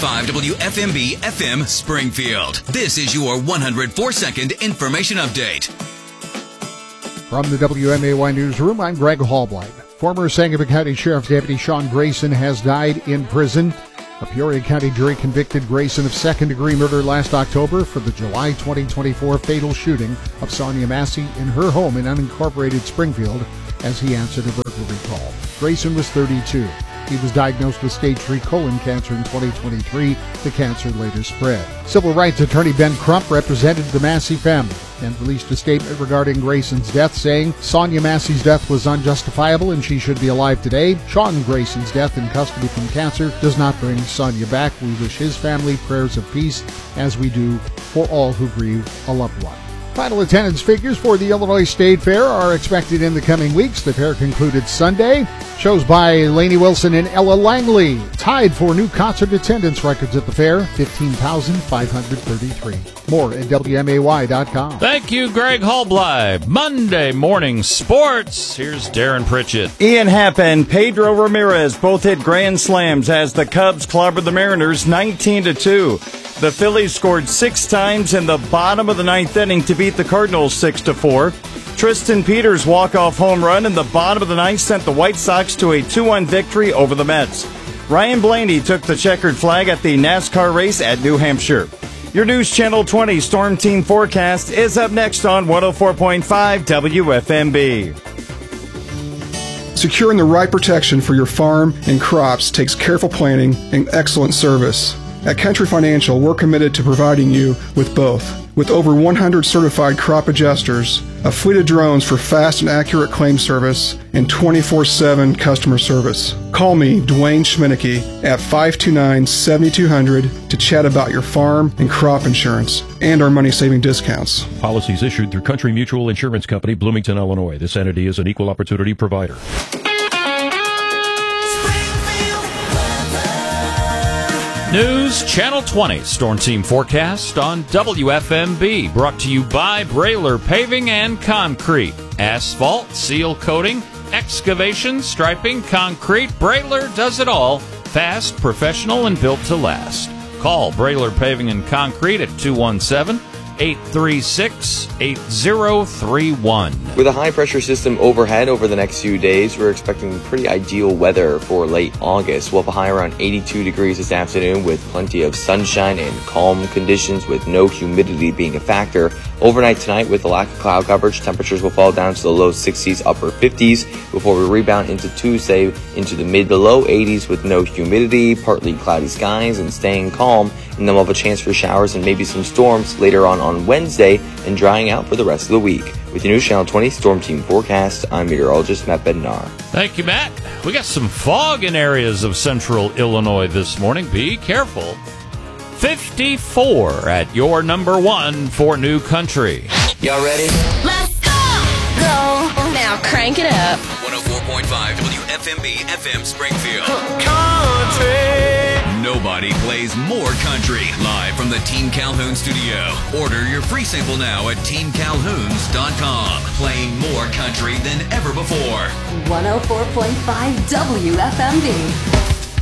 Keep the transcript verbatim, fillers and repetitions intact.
five W F M B F M Springfield. This is your one hundred four second information update. From the W M A Y Newsroom, I'm Greg Hallblight. Former Sangamon County Sheriff's Deputy Sean Grayson has died in prison. A Peoria County jury convicted Grayson of second-degree murder last October for the July twenty twenty-four fatal shooting of Sonia Massey in her home in unincorporated Springfield as he answered a burglary call. Grayson was thirty-two. He was diagnosed with stage three colon cancer in twenty twenty-three. The cancer later spread. Civil rights attorney Ben Crump represented the Massey family and released a statement regarding Grayson's death, saying Sonia Massey's death was unjustifiable and she should be alive today. Sean Grayson's death in custody from cancer does not bring Sonia back. We wish his family prayers of peace, as we do for all who grieve a loved one. Final attendance figures for the Illinois State Fair are expected in the coming weeks. The fair concluded Sunday. Shows by Lainey Wilson and Ella Langley tied for new concert attendance records at the fair, fifteen thousand five hundred thirty-three. More at W M A Y dot com. Thank you, Greg Hallblight. Monday morning sports. Here's Darren Pritchett. Ian Happ and Pedro Ramirez both hit grand slams as the Cubs clobbered the Mariners nineteen to two. The Phillies scored six times in the bottom of the ninth inning to beat the Cardinals six to four. Tristan Peters' walk-off home run in the bottom of the ninth sent the White Sox to a two one victory over the Mets. Ryan Blaney took the checkered flag at the NASCAR race at New Hampshire. Your News Channel twenty Storm Team forecast is up next on one oh four point five W F M B. Securing the right protection for your farm and crops takes careful planning and excellent service. At Country Financial, we're committed to providing you with both. With over one hundred certified crop adjusters, a fleet of drones for fast and accurate claim service, and twenty-four seven customer service. Call me, Dwayne Schminicki, at five two nine, seven two zero zero to chat about your farm and crop insurance and our money-saving discounts. Policies issued through Country Mutual Insurance Company, Bloomington, Illinois. This entity is an equal opportunity provider. News Channel twenty Storm Team forecast on W F M B, brought to you by Brailer Paving and Concrete. Asphalt, seal coating, excavation, striping, concrete. Brailer does it all. Fast, professional, and built to last. Call Brailer Paving and Concrete at two one seven, eight three six, eight zero three one. With a high-pressure system overhead over the next few days, we're expecting pretty ideal weather for late August. We'll have a high around eighty-two degrees this afternoon with plenty of sunshine and calm conditions with no humidity being a factor. Overnight tonight, with a lack of cloud coverage, temperatures will fall down to the low sixties, upper fifties before we rebound into Tuesday into the mid to low eighties with no humidity, partly cloudy skies, and staying calm. And then we'll have a chance for showers and maybe some storms later on on Wednesday and drying out for the rest of the week. With your News Channel twenty Storm Team forecast, I'm meteorologist Matt Bednar. Thank you, Matt. We got some fog in areas of central Illinois this morning. Be careful. fifty-four at your number one for New Country. Y'all ready? Let's go! Go! Now crank it up. one oh four point five W F M B F M Springfield. Country. Nobody plays more country. Live from the Team Calhoun studio. Order your free sample now at team calhouns dot com. Playing more country than ever before. one oh four point five W F M B.